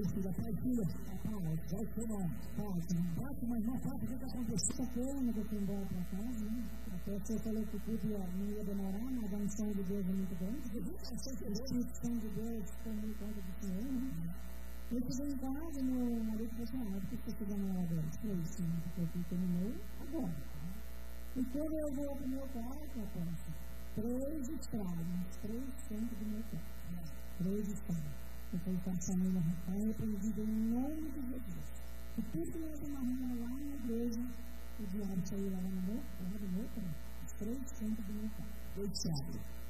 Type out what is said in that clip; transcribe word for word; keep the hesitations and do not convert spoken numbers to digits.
Filha, pai, filha, pai, vai ser uma parte, não bate, mas não sabe o que aconteceu. Quando eu fui embora para casa, né? Até você falou que tudo ia, não ia demorar, mas a missão de Deus é muito grande. A missão de Deus foi muito grande do Senhor, né? Eu cheguei em casa e meu marido falou assim: ah, por que você chegou na hora dela? Eu falei: sim, porque eu fui terminou agora. E quando eu vou para o meu quarto, eu penso: três estradas, três centros do meu quarto, três estradas. Eu fui passando na rapaz e repreendido em nome de Jesus. E tudo que nós amarramos lá na igreja, o diabo saiu lá no meu quarto, no meu quarto, os três centros do meu quarto, dois sábados.